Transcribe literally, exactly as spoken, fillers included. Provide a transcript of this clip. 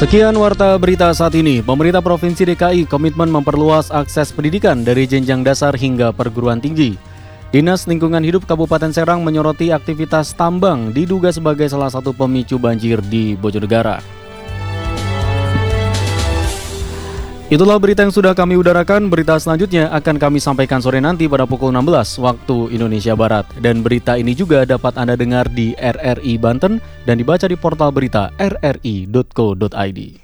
Sekian warta berita saat ini. Pemerintah Provinsi D K I komitmen memperluas akses pendidikan dari jenjang dasar hingga perguruan tinggi. Dinas Lingkungan Hidup Kabupaten Serang menyoroti aktivitas tambang diduga sebagai salah satu pemicu banjir di Bojonegara. Itulah berita yang sudah kami udarakan. Berita selanjutnya akan kami sampaikan sore nanti pada pukul enam belas waktu Indonesia Barat. Dan berita ini juga dapat Anda dengar di R R I Banten dan dibaca di portal berita r r i titik co titik i d.